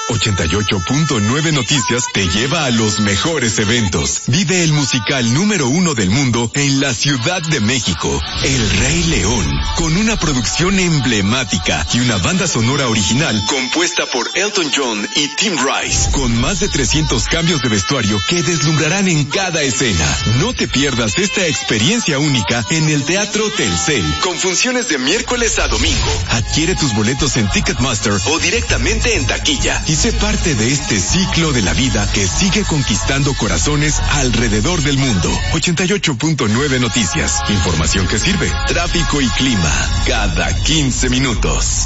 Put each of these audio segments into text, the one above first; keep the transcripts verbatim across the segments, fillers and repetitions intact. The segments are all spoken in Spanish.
ochenta y ocho punto nueve Noticias te lleva a los mejores eventos. Vive el musical número uno del mundo en la Ciudad de México, El Rey León, con una producción emblemática y una banda sonora original compuesta por Elton John y Tim Rice, con más de trescientos cambios de vestuario que deslumbrarán en cada escena. No te pierdas esta experiencia única en el Teatro Telcel, con funciones de miércoles a domingo. Adquiere tus boletos en Ticketmaster o directamente en taquilla y sé parte de este ciclo de la vida que sigue conquistando corazones alrededor del mundo. ochenta y ocho punto nueve Noticias. Información que sirve. Tráfico y clima. Cada quince minutos.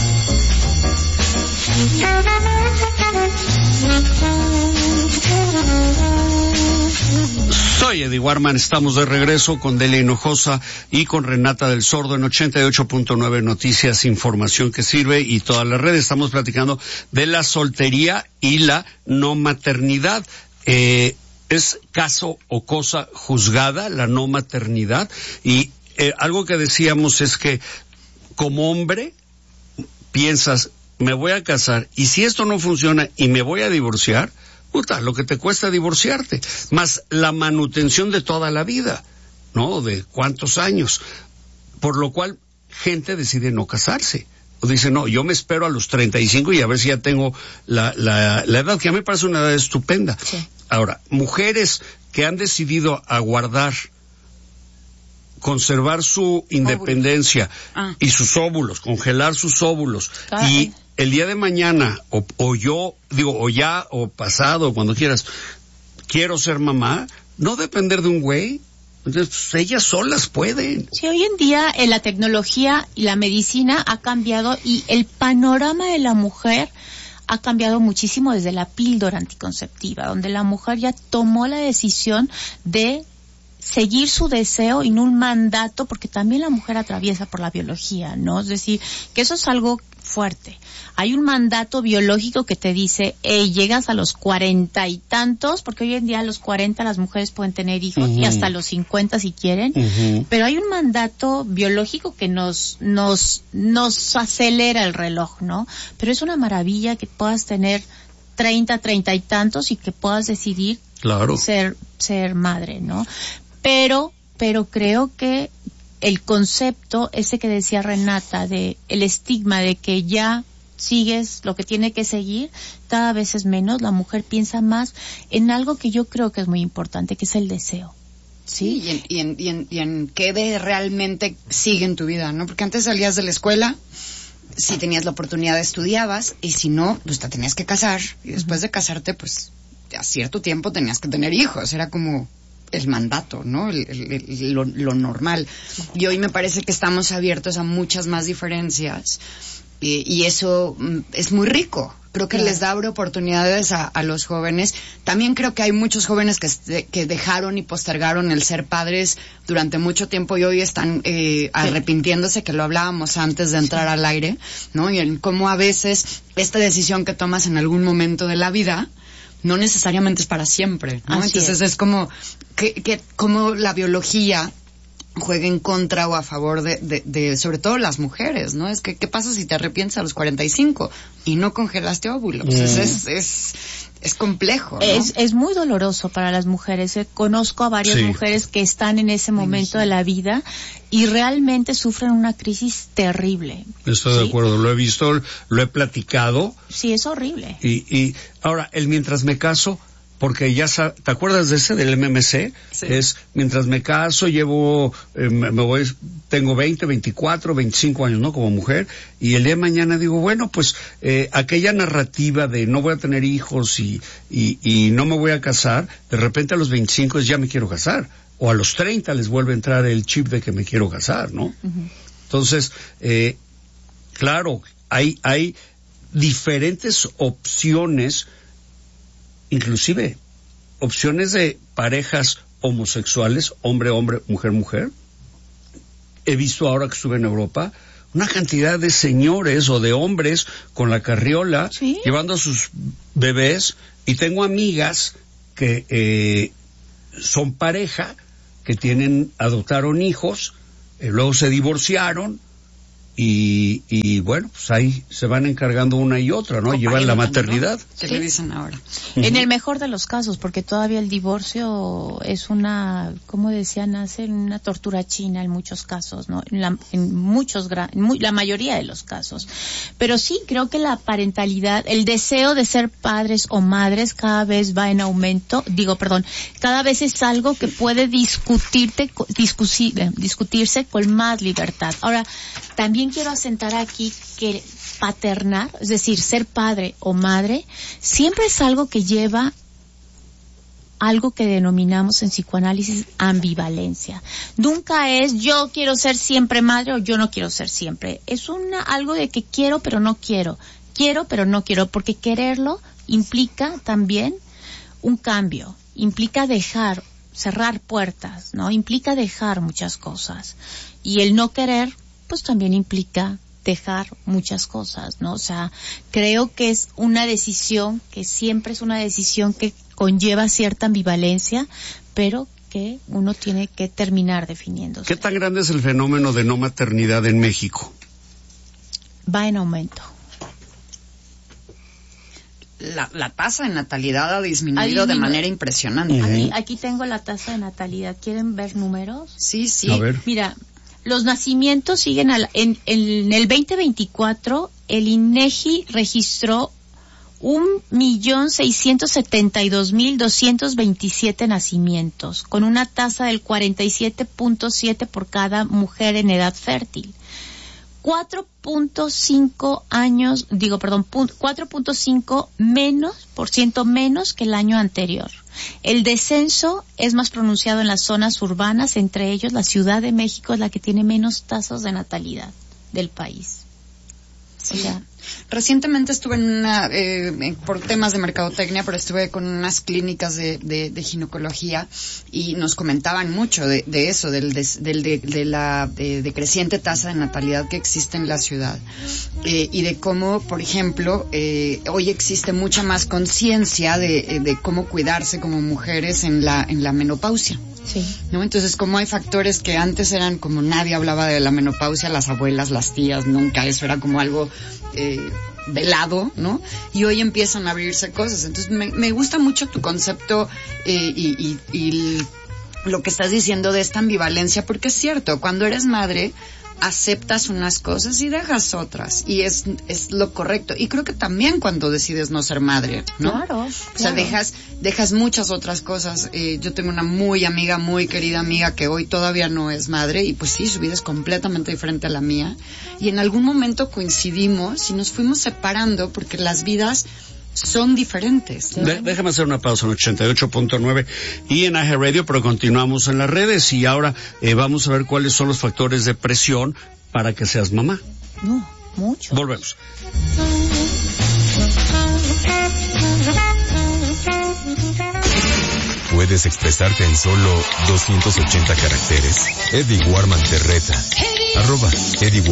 Soy Eddie Warman, estamos de regreso con Delia Hinojosa y con Renata del Sordo en ochenta y ocho punto nueve Noticias, información que sirve y todas las redes. Estamos platicando de la soltería y la no maternidad. Eh, es caso o cosa juzgada la no maternidad y eh, algo que decíamos es que como hombre piensas, me voy a casar y si esto no funciona y me voy a divorciar, puta, lo que te cuesta divorciarte, más la manutención de toda la vida, ¿no? De cuántos años. Por lo cual, gente decide no casarse. O dice, no, yo me espero a los treinta y cinco y a ver si ya tengo la, la, la edad, que a mí me parece una edad estupenda. Sí. Ahora, mujeres que han decidido aguardar, conservar su independencia ah. y sus óvulos, congelar sus óvulos, ah, y eh. el día de mañana, o, o yo, digo, o ya, o pasado, cuando quieras, quiero ser mamá, no depender de un güey. Entonces, pues, ellas solas pueden. Sí, hoy en día eh, la tecnología y la medicina ha cambiado y el panorama de la mujer ha cambiado muchísimo desde la píldora anticonceptiva, donde la mujer ya tomó la decisión de seguir su deseo y no un mandato, porque también la mujer atraviesa por la biología, ¿no? Es decir, que eso es algo fuerte. Hay un mandato biológico que te dice, hey, llegas a los cuarenta y tantos, porque hoy en día a los cuarenta las mujeres pueden tener hijos, uh-huh. y hasta los cincuenta si quieren, uh-huh. pero hay un mandato biológico que nos, nos, nos acelera el reloj, ¿no? Pero es una maravilla que puedas tener treinta, treinta y tantos y que puedas decidir claro. ser, ser madre, ¿no? Pero, pero creo que el concepto, ese que decía Renata, de el estigma de que ya sigues lo que tiene que seguir, cada vez es menos. La mujer piensa más en algo que yo creo que es muy importante, que es el deseo. Sí, y en, y en, y en, y en qué de realmente sigue en tu vida, ¿no? Porque antes salías de la escuela, si tenías la oportunidad estudiabas, y si no, pues te tenías que casar, y después de casarte, pues a cierto tiempo tenías que tener hijos, era como el mandato, ¿no? El, el, el, lo, lo normal. Y hoy me parece que estamos abiertos a muchas más diferencias y, y eso mm, es muy rico. Creo que claro. les da oportunidades a, a los jóvenes. También creo que hay muchos jóvenes que, que dejaron y postergaron el ser padres durante mucho tiempo y hoy están eh, arrepintiéndose, que lo hablábamos antes de entrar sí. al aire, ¿no? Y en cómo a veces esta decisión que tomas en algún momento de la vida no necesariamente es para siempre, ¿no? Así Entonces es, es como que, que como la biología juega en contra o a favor de, de, de sobre todo las mujeres, ¿no? Es que ¿qué pasa si te arrepientes a los cuarenta y cinco y no congelaste óvulos? Mm. Es, es es es complejo, ¿no? Es es muy doloroso para las mujeres. Eh, conozco a varias sí. mujeres que están en ese momento sí. de la vida y realmente sufren una crisis terrible. Estoy ¿sí? de acuerdo, lo he visto, lo he platicado. Sí, es horrible. Y y ahora, el mientras me caso, porque ya sa- ¿te acuerdas de ese del M M C? Sí. Es mientras me caso, llevo eh, me, me voy tengo veinte, veinticuatro, veinticinco años, ¿no? Como mujer, y el día de mañana digo, bueno, pues eh, aquella narrativa de no voy a tener hijos y y y no me voy a casar, de repente a los veinticinco ya me quiero casar, o a los treinta les vuelve a entrar el chip de que me quiero casar, ¿no? Uh-huh. Entonces, eh claro, hay hay diferentes opciones, inclusive opciones de parejas homosexuales, hombre-hombre, mujer-mujer. He visto ahora que estuve en Europa una cantidad de señores o de hombres con la carriola ¿sí? llevando a sus bebés, y tengo amigas que eh, son pareja, que tienen, adoptaron hijos, eh, luego se divorciaron Y, y bueno, pues ahí se van encargando una y otra, ¿no? Llevan la maternidad. ¿No? ¿Qué ¿Sí? le dicen ahora? En el mejor de los casos, porque todavía el divorcio es una, como decían, hace una tortura china en muchos casos, ¿no? En, la, en muchos, en muy, la mayoría de los casos. Pero sí, creo que la parentalidad, el deseo de ser padres o madres cada vez va en aumento, digo, perdón, cada vez es algo que puede discutirte, discusi, discutirse con más libertad. Ahora, también quiero asentar aquí que paternar, es decir, ser padre o madre, siempre es algo que lleva algo que denominamos en psicoanálisis ambivalencia. Nunca es yo quiero ser siempre madre o yo no quiero ser siempre. Es una algo de que quiero pero no quiero, quiero pero no quiero, porque quererlo implica también un cambio, implica dejar, cerrar puertas, ¿no? Implica dejar muchas cosas. Y el no querer pues también implica dejar muchas cosas, ¿no? O sea, creo que es una decisión, que siempre es una decisión que conlleva cierta ambivalencia, pero que uno tiene que terminar definiéndose. ¿Qué tan grande es el fenómeno de no maternidad en México? Va en aumento. La, la tasa de natalidad ha disminuido, Ha disminuido. de manera impresionante. Uh-huh. Aquí, aquí tengo la tasa de natalidad. ¿Quieren ver números? Sí, sí. A ver. Mira, los nacimientos siguen al, en, en el veinte veinticuatro, el INEGI registró un millón seiscientos setenta y dos mil doscientos veintisiete nacimientos, con una tasa del cuarenta y siete punto siete por cada mujer en edad fértil. cuatro punto cinco años, digo, perdón, cuatro punto cinco menos, por ciento menos que el año anterior. El descenso es más pronunciado en las zonas urbanas, entre ellos la Ciudad de México es la que tiene menos tasas de natalidad del país. Sí. O sea, Recientemente estuve en una, eh, por temas de mercadotecnia, pero estuve con unas clínicas de, de, de ginecología y nos comentaban mucho de, de eso, del, de, del, de, de la de, de creciente tasa de natalidad que existe en la ciudad eh, y de cómo, por ejemplo, eh, hoy existe mucha más conciencia de, de cómo cuidarse como mujeres en la en la menopausia. sí. ¿No? Entonces, como hay factores que antes eran como nadie hablaba de la menopausia, las abuelas, las tías, nunca, eso era como algo eh, velado, ¿no? Y hoy empiezan a abrirse cosas. Entonces, me, me gusta mucho tu concepto eh, y, y, y lo que estás diciendo de esta ambivalencia, porque es cierto, cuando eres madre, aceptas unas cosas y dejas otras, y es es lo correcto. Y creo que también cuando decides no ser madre, ¿no? Claro, O sea, claro. dejas dejas muchas otras cosas. Eh, yo tengo una muy amiga, muy querida amiga que hoy todavía no es madre y pues sí, su vida es completamente diferente a la mía. Y en algún momento coincidimos y nos fuimos separando porque las vidas son diferentes, ¿no? De, déjame hacer una pausa en ochenta y ocho punto nueve y en A G Radio, pero continuamos en las redes y ahora eh, vamos a ver cuáles son los factores de presión para que seas mamá. No, mucho. Volvemos. Puedes expresarte en solo doscientos ochenta caracteres. Eddie Warman te reta. Arroba Eddie